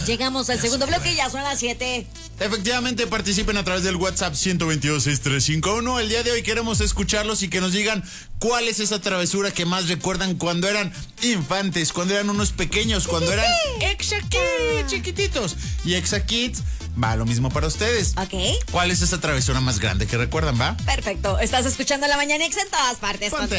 Llegamos al segundo bloque y ya son las 7. Efectivamente, participen a través del WhatsApp 122-6351. El día de hoy queremos escucharlos y que nos digan cuál es esa travesura que más recuerdan cuando eran infantes, cuando eran unos pequeños, cuando eran Exa-Kids, chiquititos. Y Exa-Kids va lo mismo para ustedes. Ok. ¿Cuál es esa travesura más grande que recuerdan, va? Perfecto. Estás escuchando La Mañanix en todas partes. Ponte.